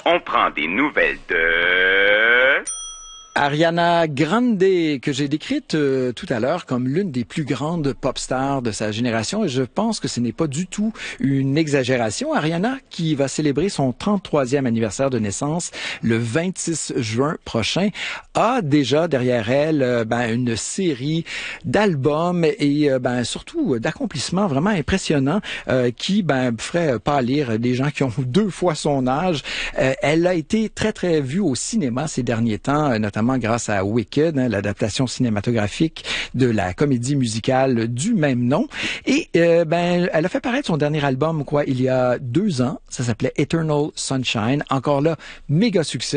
On prend des nouvelles de... Ariana Grande, que j'ai décrite tout à l'heure comme l'une des plus grandes pop stars de sa génération, et je pense que ce n'est pas du tout une exagération. Ariana, qui va célébrer son 33e anniversaire de naissance le 26 juin prochain, a déjà derrière elle une série d'albums et surtout d'accomplissements vraiment impressionnants qui ferait pâlir des gens qui ont 2 fois son âge. Elle a été très, très vue au cinéma ces derniers temps, notamment grâce à Wicked, l'adaptation cinématographique de la comédie musicale du même nom. Et elle a fait paraître son dernier album il y a 2 ans. Ça s'appelait Eternal Sunshine. Encore là, méga succès.